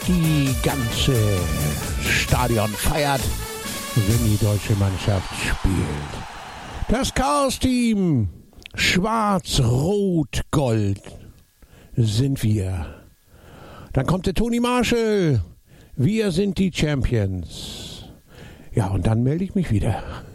die ganze Stadion feiert, wenn die deutsche Mannschaft spielt. Das Chaos-Team, Schwarz-Rot-Gold sind wir. Dann kommt der Toni Marshall. Wir sind die Champions. Ja, und dann melde ich mich wieder.